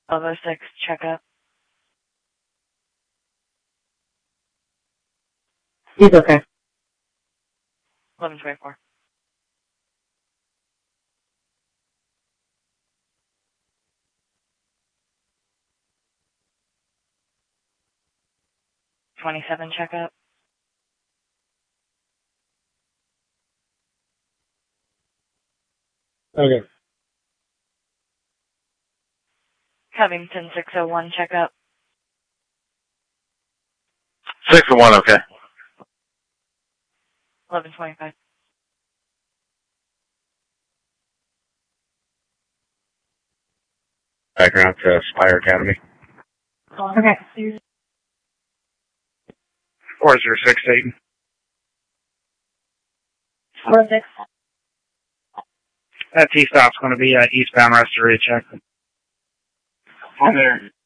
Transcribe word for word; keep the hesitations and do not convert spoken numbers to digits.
twelve oh six, checkup. He's okay. eleven twenty-four. twenty-seven, checkup. Okay. Covington, six oh one, checkup. six oh one, okay. eleven twenty-five. Background to Spire Academy. Okay. four zero six, Dayton. Four six. That T-stop's going to be uh, eastbound Restoration check. On there.